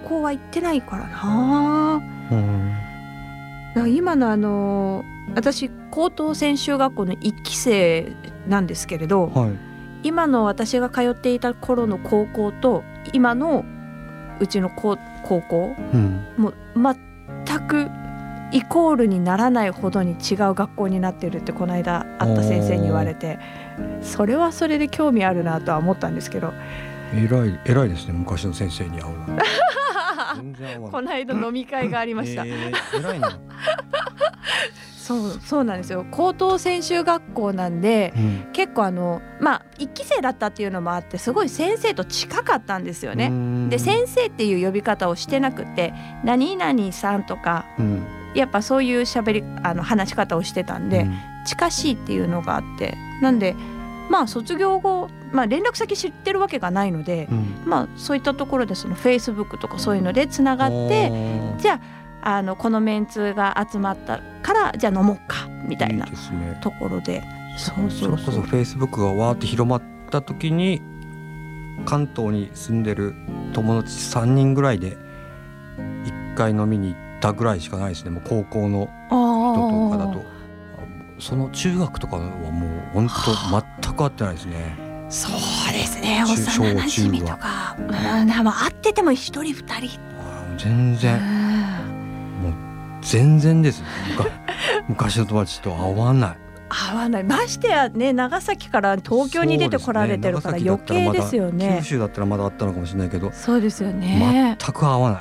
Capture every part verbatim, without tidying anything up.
校は行ってないからな、うん、だから今のあの私高等専修学校のいっき生なんですけれど、はい、今の私が通っていた頃の高校と今のうちの高校、うん、もう全くイコールにならないほどに違う学校になってるってこの間会った先生に言われて、それはそれで興味あるなとは思ったんですけど、 偉い偉いですね、昔の先生に会うの全然会わない。 この間飲み会がありました、えー、偉いなそうそうなんですよ。高等専修学校なんで、うん、結構あのまあいっき生だったっていうのもあってすごい先生と近かったんですよね。で先生っていう呼び方をしてなくて何々さんとか、うん、やっぱそういう喋りあの話し方をしてたんで、うん、近しいっていうのがあって、なんでまあ卒業後、まあ、連絡先知ってるわけがないので、うん、まあそういったところでその Facebook とかそういうのでつながって、じゃああのこのメンツが集まったからじゃあ飲もうかみたいなところで、いいですね。 そうそうそう、それこそ Facebook がわーって広まった時に関東に住んでる友達さんにんぐらいでいっかい飲みに行ったぐらいしかないですね。もう高校の人とかだと、その中学とかはもう本当全く会ってないですね。 そうですね、幼なじみとか、うん、会ってても一人二人、 全然、もう全然ですね昔の友達と会わない会わない。ましてやね、長崎から東京に出てこられてるから余計ですよね。 九州だったらまだあったのかもしれないけど、 そうですよね、 全く会わない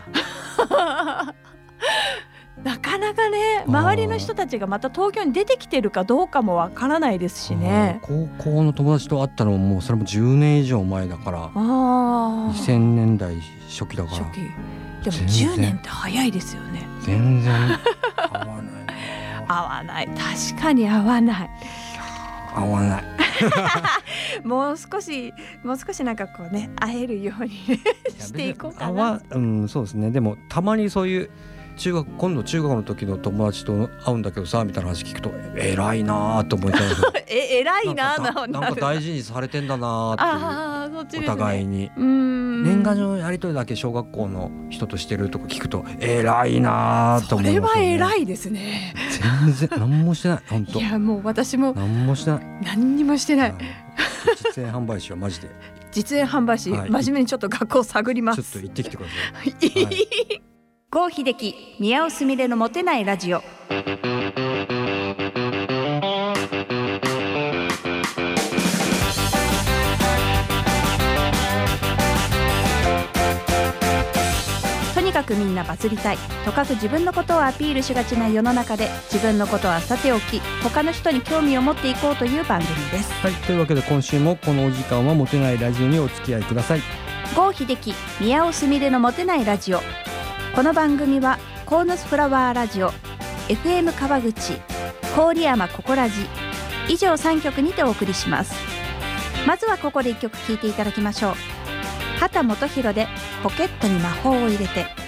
なかなかね、周りの人たちがまた東京に出てきてるかどうかもわからないですしね。 高校の友達と会ったのももうそれもじゅうねん以上前だから、あにせんねんだい初期だから。 初期でもじゅうねんって早いですよね。 全然合わない合わない、確かに合わない合わないもう少しもう少しなんかこうね、会えるようにしていこうかな。 うん、そうですね。でもたまにそういう中学今度中学の時の友達と会うんだけどさみたいな話聞くと偉いなと思っちゃうえ偉いななんか、なんか大事にされてんだなっていう、あそっちですね、お互いに。 うーん、 年賀状のやり取りだけ小学校の人としてるとか聞くと偉いなと思いますよね。 それは偉いですね。 全然何もしてない本当。 いやもう私も何もしてない、 何にもしてない。 実演販売士はマジで実演販売士、はい、真面目にちょっと学校を探ります。 ちょっと行ってきてください、はい、 郷秀樹宮尾すみれのモテないラジオ。とにかくみんなバズりたいとかく自分のことをアピールしがちな世の中で、自分のことはさておき他の人に興味を持っていこうという番組です。 はい、というわけで今週もこのお時間はモテないラジオにお付き合いください。 郷秀樹宮尾すみれのモテないラジオ。この番組はコーヌスフラワーラジオ、 エフエム 川口、郡山ココラジ以上さんきょくにてお送りします。まずはここでいっきょく聴いていただきましょう。秦基博でポケットに魔法を入れて。